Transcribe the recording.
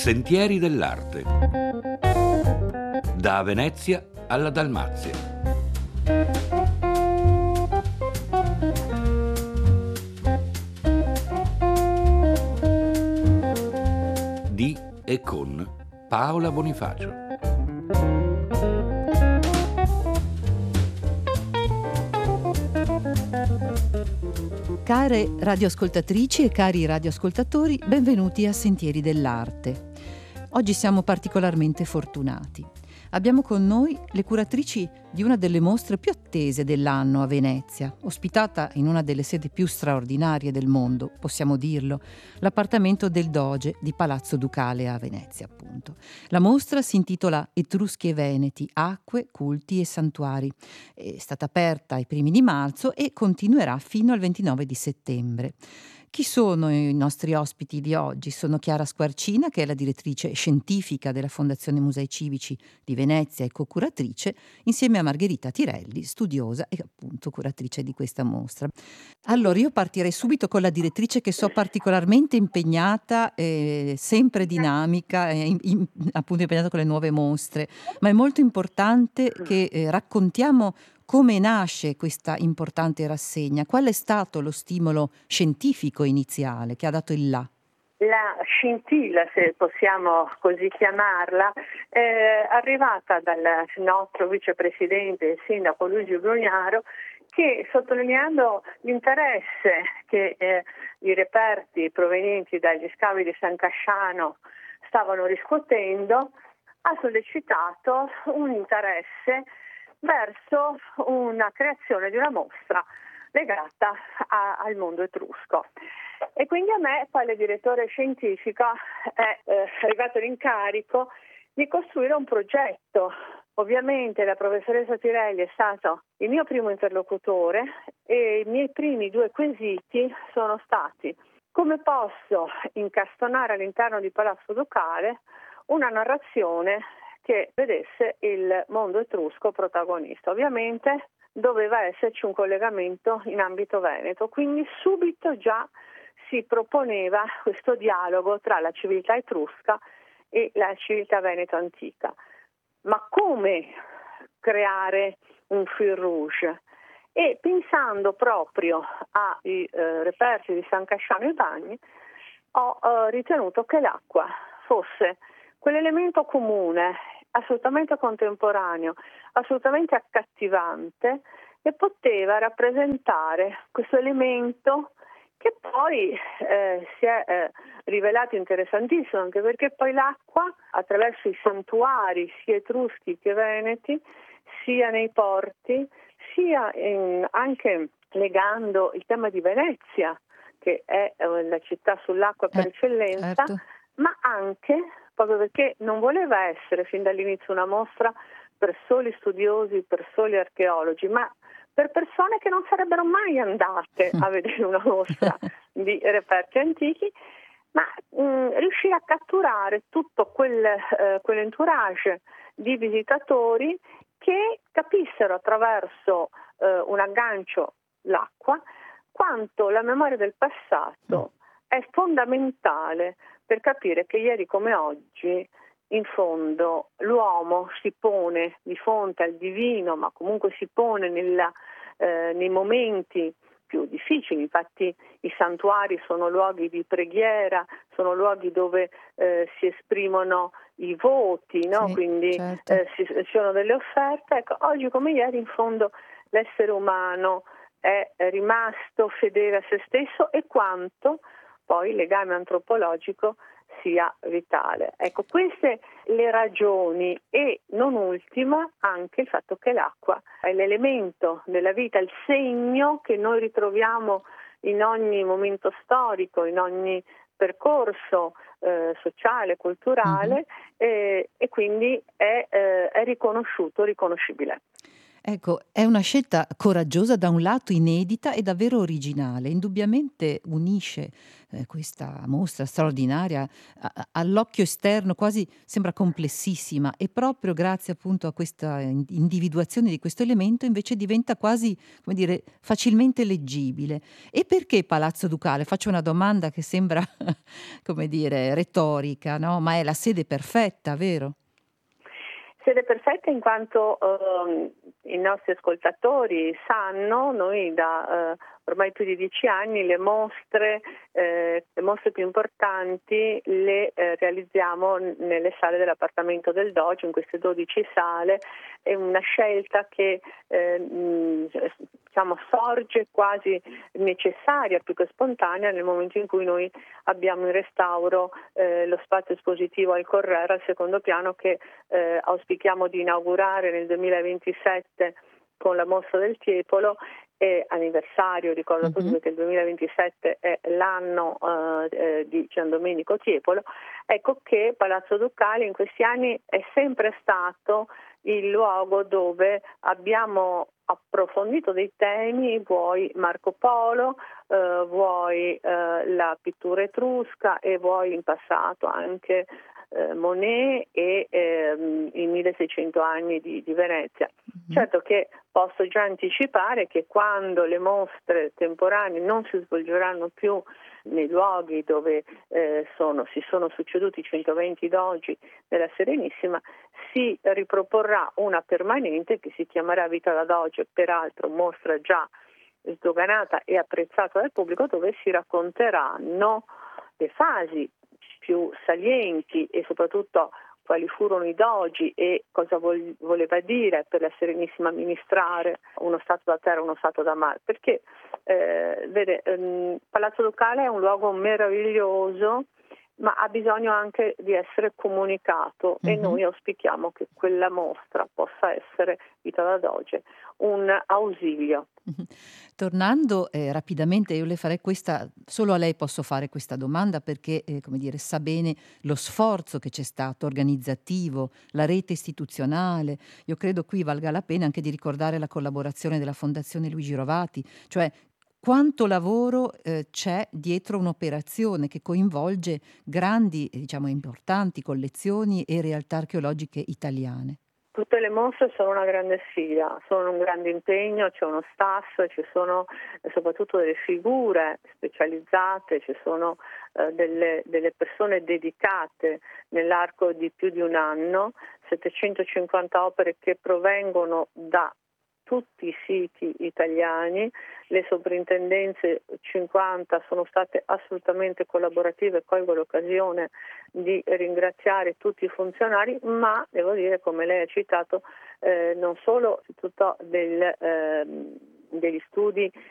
Sentieri dell'arte. Da Venezia alla Dalmazia. Di e con Paola Bonifacio. Care radioascoltatrici e cari radioascoltatori, benvenuti a Sentieri dell'arte. Oggi siamo particolarmente fortunati. Abbiamo con noi le curatrici di una delle mostre più attese dell'anno a Venezia, ospitata in una delle sedi più straordinarie del mondo, possiamo dirlo, l'appartamento del Doge di Palazzo Ducale a Venezia, appunto. La mostra si intitola Etruschi e Veneti, acque, culti e santuari. È stata aperta ai primi di marzo e continuerà fino al 29 di settembre. Chi sono i nostri ospiti di oggi? Sono Chiara Squarcina, che è la direttrice scientifica della Fondazione Musei Civici di Venezia e co-curatrice, insieme a Margherita Tirelli, studiosa e appunto curatrice di questa mostra. Allora, io partirei subito con la direttrice, che so particolarmente impegnata, sempre dinamica, appunto impegnata con le nuove mostre, ma è molto importante che raccontiamo come nasce questa importante rassegna. Qual è stato lo stimolo scientifico iniziale che ha dato il là? La scintilla, se possiamo così chiamarla, è arrivata dal nostro vicepresidente e sindaco Luigi Brugnaro, che, sottolineando l'interesse che i reperti provenienti dagli scavi di San Casciano stavano riscuotendo, ha sollecitato un interesse verso una creazione di una mostra legata al mondo etrusco. E quindi a me, quale direttore scientifico, è arrivato l'incarico di costruire un progetto. Ovviamente la professoressa Tirelli è stato il mio primo interlocutore e i miei primi due quesiti sono stati: come posso incastonare all'interno di Palazzo Ducale una narrazione che vedesse il mondo etrusco protagonista. Ovviamente doveva esserci un collegamento in ambito veneto, quindi subito già si proponeva questo dialogo tra la civiltà etrusca e la civiltà veneto antica. Ma come creare un fil rouge? E pensando proprio ai reperti di San Casciano e Bagni, ho ritenuto che l'acqua fosse quell'elemento comune, assolutamente contemporaneo, assolutamente accattivante, e poteva rappresentare questo elemento che poi si è rivelato interessantissimo, anche perché poi l'acqua, attraverso i santuari sia etruschi che veneti, sia nei porti, sia anche legando il tema di Venezia, che è la città sull'acqua per eccellenza, certo. Ma anche, proprio perché non voleva essere fin dall'inizio una mostra per soli studiosi, per soli archeologi, ma per persone che non sarebbero mai andate a vedere una mostra di reperti antichi, ma riuscire a catturare tutto quell'entourage di visitatori che capissero attraverso un aggancio, l'acqua, quanto la memoria del passato è fondamentale per capire che ieri come oggi, in fondo, l'uomo si pone di fronte al divino, ma comunque si pone nei momenti più difficili. Infatti i santuari sono luoghi di preghiera, sono luoghi dove si esprimono i voti, no? Sì, Quindi certo. ci sono delle offerte. Ecco, oggi come ieri, in fondo, l'essere umano è rimasto fedele a se stesso, e quanto poi il legame antropologico sia vitale. Ecco, queste le ragioni, e non ultima anche il fatto che l'acqua è l'elemento della vita, il segno che noi ritroviamo in ogni momento storico, in ogni percorso sociale, culturale, e quindi è riconosciuto, riconoscibile. Ecco, è una scelta coraggiosa da un lato, inedita e davvero originale. Indubbiamente unisce, questa mostra straordinaria all'occhio esterno quasi sembra complessissima e proprio grazie appunto a questa individuazione di questo elemento invece diventa quasi, come dire, facilmente leggibile. E perché Palazzo Ducale? Faccio una domanda che sembra, come dire, retorica, no, ma è la sede perfetta, vero? Sede perfetta in quanto i nostri ascoltatori sanno, noi da ormai più di 10 anni le mostre più importanti le realizziamo nelle sale dell'appartamento del Doge, in queste 12 sale. È una scelta che sorge quasi necessaria più che spontanea nel momento in cui noi abbiamo in restauro lo spazio espositivo al Correra al secondo piano che auspichiamo di inaugurare nel 2027 con la mostra del Tiepolo e anniversario, ricordo a tutti che il 2027 è l'anno di Gian Domenico Tiepolo. Ecco che Palazzo Ducale in questi anni è sempre stato il luogo dove abbiamo approfondito dei temi, vuoi Marco Polo, vuoi la pittura etrusca e vuoi in passato anche Monet e i 1600 anni di Venezia. Certo che posso già anticipare che quando le mostre temporanee non si svolgeranno più nei luoghi dove si sono succeduti i 120 dogi della Serenissima, si riproporrà una permanente che si chiamerà Vita da Doge, peraltro mostra già sdoganata e apprezzata dal pubblico, dove si racconteranno le fasi più salienti e soprattutto quali furono i dogi e cosa voleva dire per la Serenissima amministrare uno stato da terra e uno stato da mare, perché Palazzo Ducale è un luogo meraviglioso, ma ha bisogno anche di essere comunicato e noi auspichiamo che quella mostra possa essere, Vita da Doge, un ausilio. Tornando, rapidamente io le farei questa solo a lei posso fare questa domanda perché, come dire, sa bene lo sforzo che c'è stato organizzativo, la rete istituzionale. Io credo qui valga la pena anche di ricordare la collaborazione della Fondazione Luigi Rovati, cioè quanto lavoro, c'è dietro un'operazione che coinvolge grandi e diciamo importanti collezioni e realtà archeologiche italiane. Tutte le mostre sono una grande sfida, sono un grande impegno, c'è uno staff, ci sono soprattutto delle figure specializzate, ci sono delle persone dedicate nell'arco di più di un anno, 750 opere che provengono da tutti i siti italiani, le soprintendenze 50 sono state assolutamente collaborative, colgo l'occasione di ringraziare tutti i funzionari, ma devo dire, come lei ha citato, non solo tutto degli studi